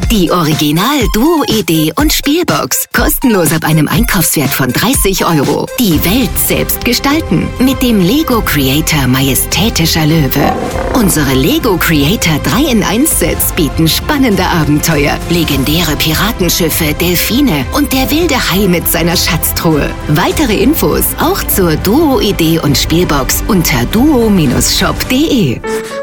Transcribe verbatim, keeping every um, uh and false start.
Die Original-Duo-Idee und Spielbox. Kostenlos ab einem Einkaufswert von dreißig Euro. Die Welt selbst gestalten. Mit dem Lego Creator Majestätischer Löwe. Unsere Lego Creator drei in eins Sets bieten spannende Abenteuer, legendäre Piratenschiffe, Delfine und der wilde Hai mit seiner Schatztruhe. Weitere Infos auch zur Duo-Idee und Spielbox unter duo Bindestrich shop punkt de.